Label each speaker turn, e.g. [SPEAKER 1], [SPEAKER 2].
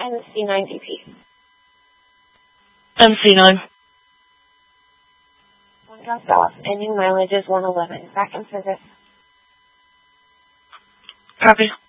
[SPEAKER 1] MC9DP.
[SPEAKER 2] MC9.
[SPEAKER 1] 1 gun south, ending mileage is 111. Back in service.
[SPEAKER 2] Copy.